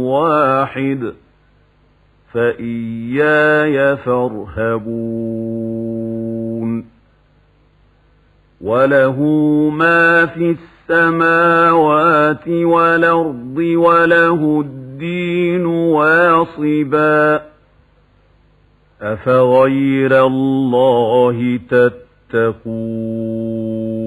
واحد فإياي فارهبون وله ما في السماوات والأرض وله الدين واصبا أفغير الله تتقون